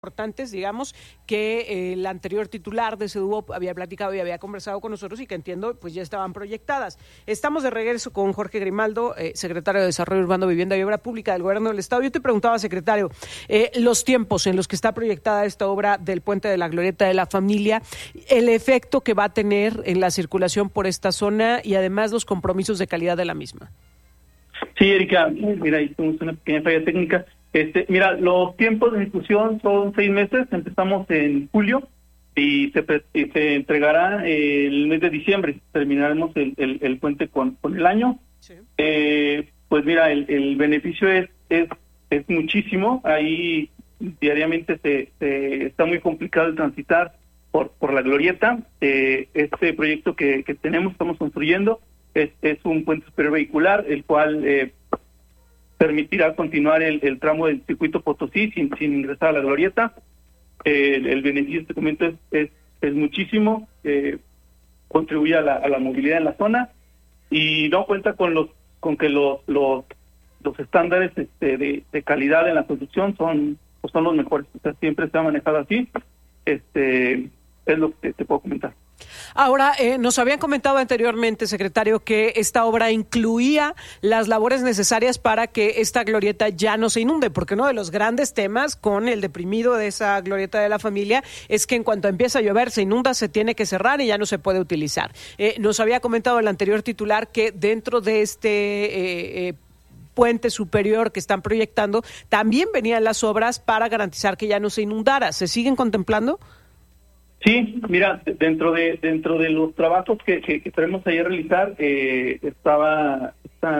importantes, digamos, que el anterior titular de SEDUOP había platicado y había conversado con nosotros y que entiendo pues ya estaban proyectadas. Estamos de regreso con Jorge Grimaldo, secretario de Desarrollo Urbano, Vivienda y Obra Pública del Gobierno del Estado. Yo te preguntaba, secretario, los tiempos en los que está proyectada esta obra del Puente de la Glorieta de la Familia, el efecto que va a tener en la circulación por esta zona y además los compromisos de calidad de la misma. Sí, Erika, mira, ahí tenemos una pequeña falla técnica. Mira, los tiempos de ejecución son 6 meses, empezamos en julio y se entregará el mes de diciembre, terminaremos el puente con el año. Sí. Pues mira, el beneficio es muchísimo, ahí diariamente está muy complicado el transitar por la glorieta. Este proyecto que estamos construyendo es un puente superior vehicular, el cual permitirá continuar el tramo del circuito Potosí sin ingresar a la glorieta. El beneficio, te comento, es muchísimo, contribuye a la movilidad en la zona y no cuenta con que los estándares de calidad en la construcción son los mejores. O sea, siempre se ha manejado así. Es lo que te puedo comentar. Ahora, nos habían comentado anteriormente, secretario, que esta obra incluía las labores necesarias para que esta glorieta ya no se inunde, porque uno de los grandes temas con el deprimido de esa glorieta de la Familia es que en cuanto empieza a llover, se inunda, se tiene que cerrar y ya no se puede utilizar. Nos había comentado el anterior titular que dentro de este puente superior que están proyectando, también venían las obras para garantizar que ya no se inundara. ¿Se siguen contemplando? Sí, mira, dentro de los trabajos que tenemos ahí a realizar, está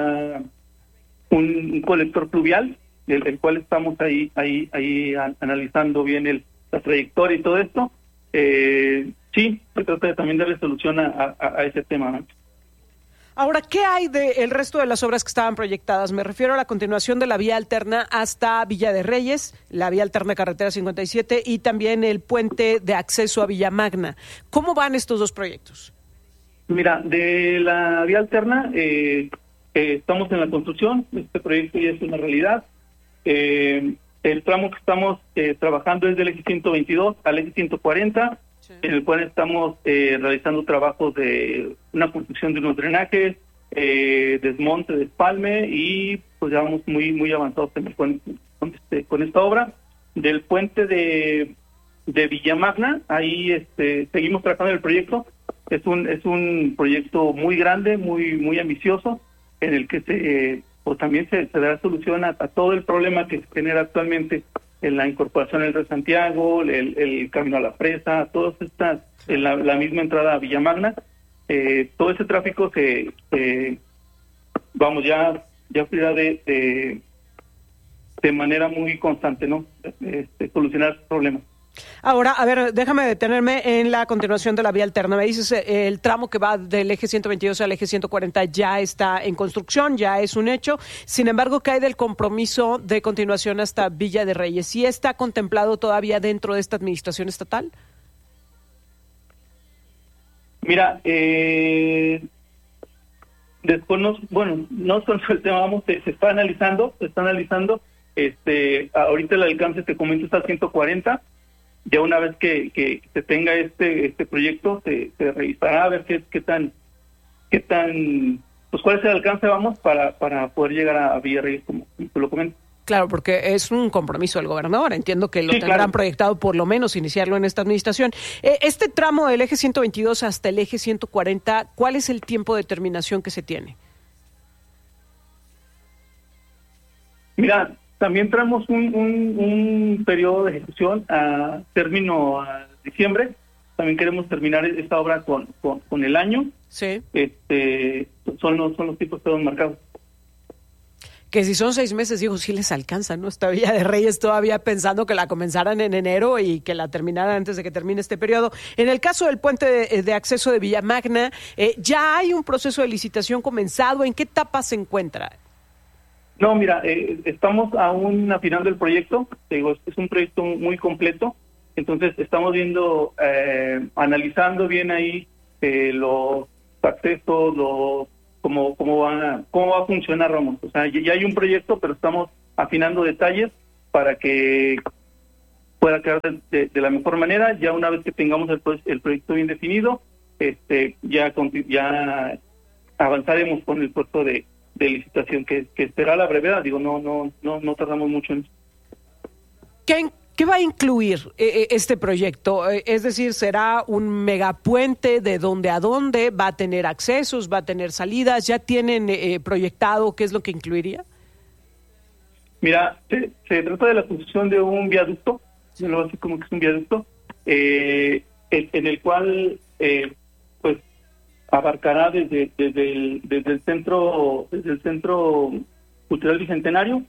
un colector pluvial, el cual estamos ahí analizando bien la trayectoria y todo esto. Sí, se trata también de darle solución a ese tema, ¿no? Ahora, ¿qué hay del resto de las obras que estaban proyectadas? Me refiero a la continuación de la vía alterna hasta Villa de Reyes, la vía alterna carretera 57 y también el puente de acceso a Villa Magna. ¿Cómo van estos dos proyectos? Mira, de la vía alterna estamos en la construcción, este proyecto ya es una realidad. El tramo que estamos trabajando es del eje 122 al eje 140. Sí. En el cual estamos realizando trabajos de una construcción de unos drenajes, desmonte, despalme y pues ya vamos muy avanzados con esta obra. Del puente de Villamagna, ahí seguimos trabajando en el proyecto. Es un proyecto muy grande, muy ambicioso, en el que también se dará solución a todo el problema que se genera actualmente en la incorporación del río Santiago, el camino a la presa, todas estas, en la misma entrada a Villamagna, todo ese tráfico ya fluirá de manera muy constante, ¿no? Solucionar problemas. Ahora, a ver, déjame detenerme en la continuación de la vía alterna. Me dices, el tramo que va del eje 122 al eje 140 ya está en construcción, ya es un hecho. Sin embargo, ¿qué hay del compromiso de continuación hasta Villa de Reyes? ¿Sí está contemplado todavía dentro de esta administración estatal? Mira, después no solo el tema, se está analizando. Ahorita el alcance, te comento, está al 140. Ya una vez que se tenga este proyecto, se revisará a ver qué tan, pues cuál es el alcance para poder llegar a Villarreyes, como tú lo comentas. Claro, porque es un compromiso del gobernador. Entiendo que lo tendrán proyectado por lo menos iniciarlo en esta administración. Este tramo del eje 122 hasta el eje 140, ¿cuál es el tiempo de terminación que se tiene? Mira, también traemos un periodo de ejecución a término a diciembre. También queremos terminar esta obra con el año. Sí. Son los tiempos que están marcados. Que si son 6 meses, digo, sí les alcanza, ¿no? Está Villa de Reyes todavía pensando que la comenzaran en enero y que la terminaran antes de que termine este periodo. En el caso del puente de acceso de Villa Magna, ¿ya hay un proceso de licitación comenzado? ¿En qué etapa se encuentra? No, mira, estamos aún afinando el proyecto. Te digo, es un proyecto muy completo. Entonces, estamos viendo, analizando bien ahí los accesos, cómo va a funcionar, Ramón. O sea, ya hay un proyecto, pero estamos afinando detalles para que pueda quedar de la mejor manera. Ya una vez que tengamos el proyecto bien definido, ya avanzaremos con el puesto de licitación, que será la brevedad. Digo, no tardamos mucho en eso. ¿Qué va a incluir este proyecto? Es decir, ¿será un megapuente de dónde a dónde? ¿Va a tener accesos? ¿Va a tener salidas? ¿Ya tienen proyectado qué es lo que incluiría? Mira, se trata de la construcción de un viaducto, así como que es un viaducto, en el cual pues abarcará desde el centro cultural Bicentenario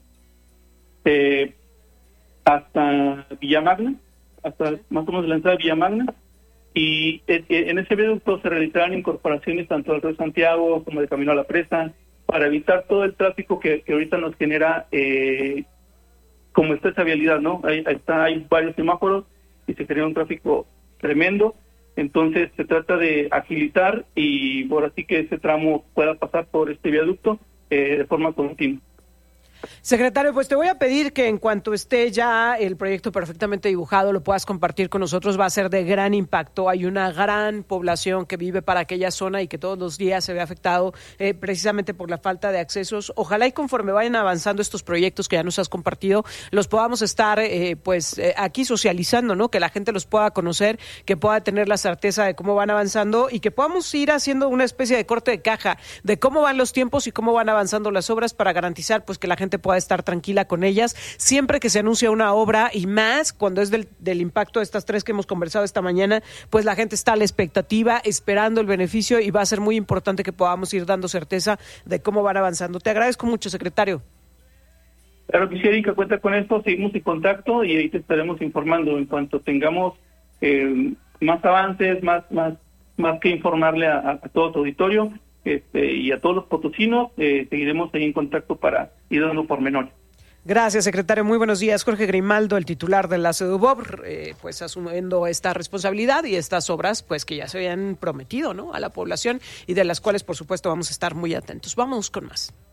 hasta Villamagna, hasta más o menos la entrada de Villamagna, y en ese viaducto se realizarán incorporaciones tanto del río Santiago como de camino a la presa, para evitar todo el tráfico que ahorita nos genera, como está esa vialidad, ¿no? Hay varios semáforos y se genera un tráfico tremendo. Entonces se trata de agilizar y por así que ese tramo pueda pasar por este viaducto de forma continua. Secretario, pues te voy a pedir que en cuanto esté ya el proyecto perfectamente dibujado, lo puedas compartir con nosotros. Va a ser de gran impacto. Hay una gran población que vive para aquella zona y que todos los días se ve afectado precisamente por la falta de accesos. Ojalá y conforme vayan avanzando estos proyectos que ya nos has compartido, los podamos estar aquí socializando, ¿no? Que la gente los pueda conocer, que pueda tener la certeza de cómo van avanzando y que podamos ir haciendo una especie de corte de caja de cómo van los tiempos y cómo van avanzando las obras para garantizar pues que la gente pueda estar tranquila con ellas. Siempre que se anuncia una obra y más cuando es del impacto de estas tres que hemos conversado esta mañana, pues la gente está a la expectativa, esperando el beneficio y va a ser muy importante que podamos ir dando certeza de cómo van avanzando. Te agradezco mucho, secretario. Claro que sí, Erika, cuenta con esto, seguimos en contacto y ahí te estaremos informando en cuanto tengamos más avances, más que informarle a todo tu auditorio. Y a todos los potosinos, seguiremos ahí en contacto para ir dando pormenores. Gracias, secretario. Muy buenos días. Jorge Grimaldo, el titular de la CEDUBOB, pues asumiendo esta responsabilidad y estas obras pues que ya se habían prometido, ¿no?, a la población y de las cuales, por supuesto, vamos a estar muy atentos. Vamos con más.